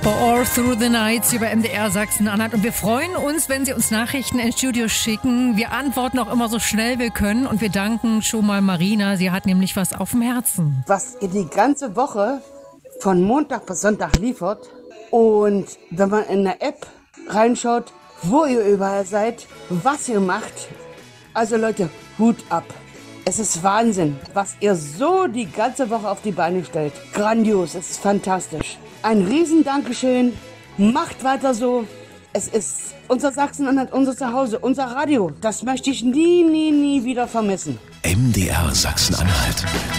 All Through the Nights über MDR Sachsen-Anhalt. Und wir freuen uns, wenn Sie uns Nachrichten ins Studio schicken. Wir antworten auch immer so schnell wir können. Und wir danken schon mal Marina. Sie hat nämlich was auf dem Herzen. Was ihr die ganze Woche von Montag bis Sonntag liefert. Und wenn man in der App reinschaut, wo ihr überall seid, was ihr macht. Also Leute, Hut ab. Es ist Wahnsinn, was ihr so die ganze Woche auf die Beine stellt. Grandios, es ist fantastisch. Ein riesen Dankeschön. Macht weiter so. Es ist unser Sachsen-Anhalt, unser Zuhause, unser Radio. Das möchte ich nie wieder vermissen. MDR Sachsen-Anhalt.